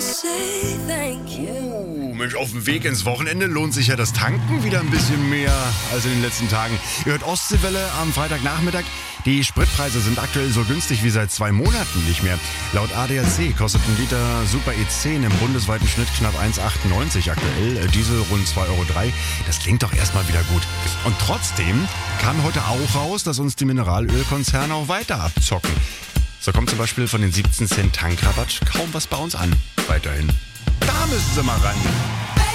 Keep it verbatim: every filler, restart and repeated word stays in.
Oh, Mensch, auf dem Weg ins Wochenende lohnt sich ja das Tanken wieder ein bisschen mehr als in den letzten Tagen. Ihr hört Ostseewelle am Freitagnachmittag. Die Spritpreise sind aktuell so günstig wie seit zwei Monaten nicht mehr. Laut A D A C kostet ein Liter Super E zehn im bundesweiten Schnitt knapp eins Komma achtundneunzig aktuell. Diesel rund zwei Euro drei. Das klingt doch erstmal wieder gut. Und trotzdem kam heute auch raus, dass uns die Mineralölkonzerne auch weiter abzocken. So kommt zum Beispiel von den siebzehn Cent Tankrabatt kaum was bei uns an. Weiterhin. Da müssen Sie mal ran.